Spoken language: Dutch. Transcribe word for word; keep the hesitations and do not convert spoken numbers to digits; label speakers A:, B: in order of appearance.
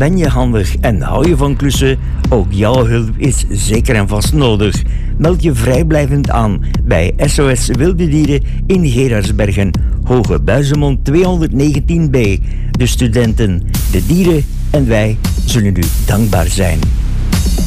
A: Ben je handig en hou je van klussen? Ook jouw hulp is zeker en vast nodig. Meld je vrijblijvend aan bij S O S Wilde Dieren in Gerardsbergen, Hoge Buizemond tweehonderdnegentien B. De studenten, de dieren en wij zullen u dankbaar zijn.